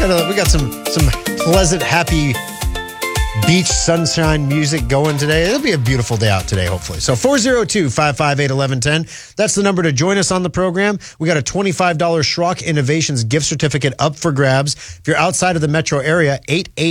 got some pleasant, happy beach sunshine music going today. It'll be a beautiful day out today, hopefully. So 402-558-1110. That's the number to join us on the program. We got a $25 Schrock Innovations gift certificate up for grabs. If you're outside of the metro area,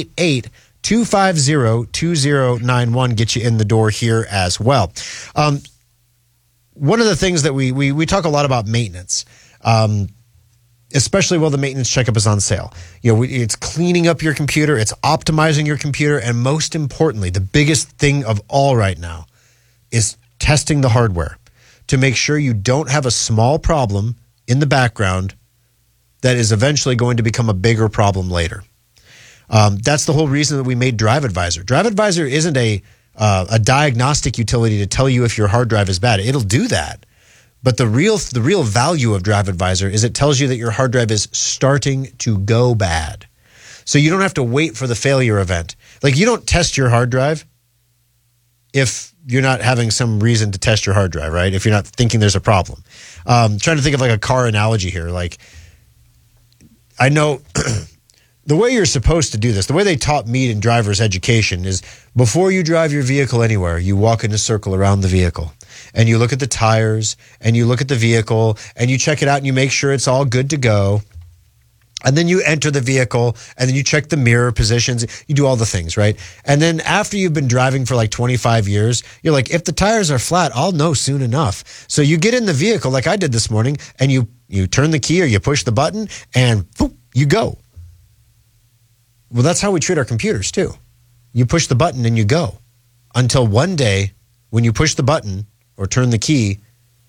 888-250-2091 get you in the door here as well. One of the things that we talk a lot about maintenance, especially while the maintenance checkup is on sale. You know, it's cleaning up your computer, it's optimizing your computer, and most importantly, the biggest thing of all right now is testing the hardware to make sure you don't have a small problem in the background that is eventually going to become a bigger problem later. That's the whole reason that we made Drive Advisor. Drive Advisor isn't a diagnostic utility to tell you if your hard drive is bad. It'll do that. But the real value of Drive Advisor is it tells you that your hard drive is starting to go bad. So you don't have to wait for the failure event. Like, you don't test your hard drive if you're not having some reason to test your hard drive, right? If you're not thinking there's a problem. Trying to think of like a car analogy here. Like, I know the way you're supposed to do this, the way they taught me in driver's education is before you drive your vehicle anywhere, you walk in a circle around the vehicle. And you look at the tires, and you look at the vehicle, and you check it out, and you make sure it's all good to go. And then you enter the vehicle, and then you check the mirror positions. You do all the things, right? And then after you've been driving for like 25 years, you're like, if the tires are flat, I'll know soon enough. So you get in the vehicle like I did this morning, and you turn the key or you push the button, and boop, you go. Well, that's how we treat our computers, too. You push the button, and you go. Until one day, when you push the button or turn the key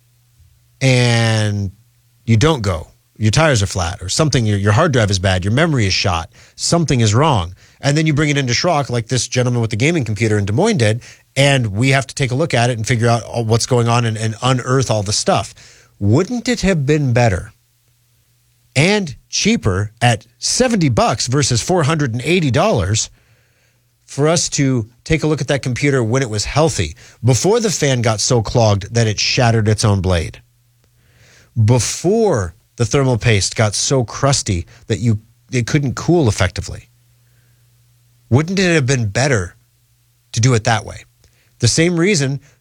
and you don't go, your tires are flat or something, your hard drive is bad, your memory is shot, something is wrong. And then you bring it into Schrock like this gentleman with the gaming computer in Des Moines did, and we have to take a look at it and figure out what's going on and unearth all the stuff. Wouldn't it have been better and cheaper at $70 versus $480 for us to take a look at that computer when it was healthy, before the fan got so clogged that it shattered its own blade, before the thermal paste got so crusty that it couldn't cool effectively? Wouldn't it have been better to do it that way? The same reason